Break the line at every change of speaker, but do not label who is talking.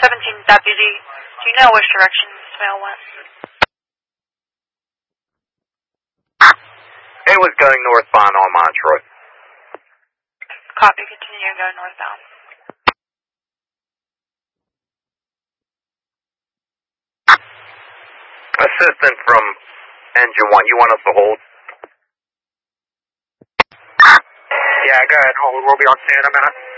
17 deputy. Do you know which direction this mail went?
It was going northbound on Montroy.
Copy. Continue to go northbound.
Assistant from Engine 1, you want us to hold?
Yeah, go ahead, hold. We'll be on stand in a minute.